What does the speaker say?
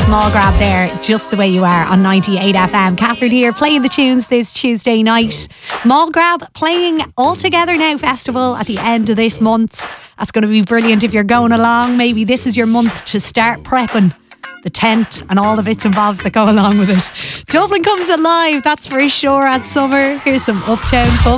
Small Grab there, Just the Way You Are on 98 FM. Catherine here, playing the tunes this Tuesday night. Small Grab playing All Together Now Festival at the end of this month. That's going to be brilliant if you're going along. Maybe this is your month to start prepping the tent and all the bits and bobs that go along with it. Dublin comes alive, that's for sure, at summer. Here's some Uptown Funk.